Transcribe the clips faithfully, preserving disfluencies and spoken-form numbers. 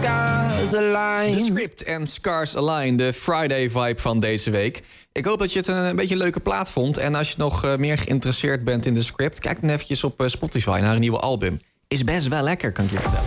scars align. The Script en Scars Align, de Friday vibe van deze week. Ik hoop dat je het een, een beetje een leuke plaat vond. En als je nog uh, meer geïnteresseerd bent in The Script, kijk dan eventjes op uh, Spotify naar een nieuwe album. Is best wel lekker, kan ik je vertellen.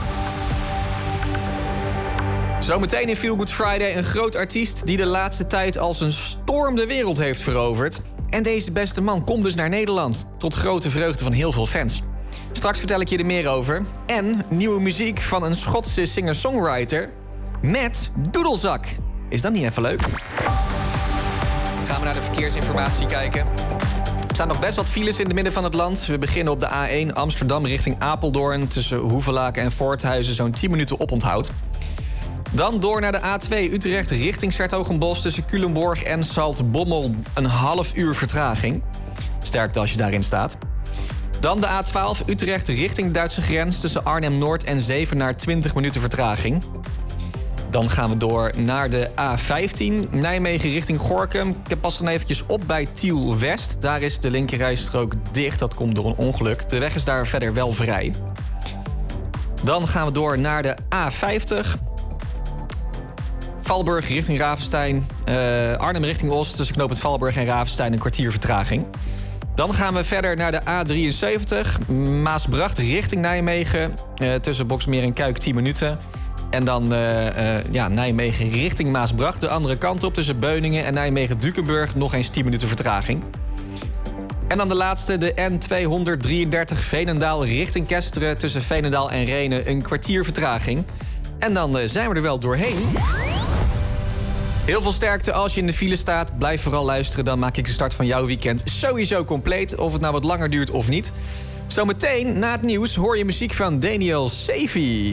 Zometeen in Feel Good Friday een groot artiest die de laatste tijd als een storm de wereld heeft veroverd. En deze beste man komt dus naar Nederland, tot grote vreugde van heel veel fans. Straks vertel ik je er meer over. En nieuwe muziek van een Schotse singer-songwriter met doedelzak. Is dat niet even leuk? Gaan we naar de verkeersinformatie kijken. Er staan nog best wat files in het midden van het land. We beginnen op de A één Amsterdam richting Apeldoorn. Tussen Hoevelaken en Voorthuizen zo'n tien minuten oponthoud. Dan door naar de A twee Utrecht richting 's-Hertogenbosch. Tussen Culemborg en Zaltbommel een half uur vertraging. Sterkte als je daarin staat. Dan de A twaalf Utrecht richting Duitse grens. Tussen Arnhem-Noord en Zevenaar twintig minuten vertraging. Dan gaan we door naar de A vijftien Nijmegen richting Gorinchem. Ik pas dan eventjes op bij Tiel West. Daar is de linkerrijstrook dicht. Dat komt door een ongeluk. De weg is daar verder wel vrij. Dan gaan we door naar de A vijftig Valburg richting Ravenstein. Uh, Arnhem richting Oost. Tussen knooppunt Valburg en Ravenstein een kwartier vertraging. Dan gaan we verder naar de A drieënzeventig Maasbracht richting Nijmegen. Uh, tussen Boxmeer en Kuik tien minuten. En dan uh, uh, ja, Nijmegen richting Maasbracht. De andere kant op tussen Beuningen en Nijmegen-Dukenburg. Nog eens tien minuten vertraging. En dan de laatste, de N tweehonderddrieëndertig Veenendaal richting Kesteren. Tussen Veenendaal en Rhenen een kwartier vertraging. En dan uh, zijn we er wel doorheen. Heel veel sterkte als je in de file staat. Blijf vooral luisteren, dan maak ik de start van jouw weekend sowieso compleet. Of het nou wat langer duurt of niet. Zometeen, na het nieuws, hoor je muziek van Daniel Savy.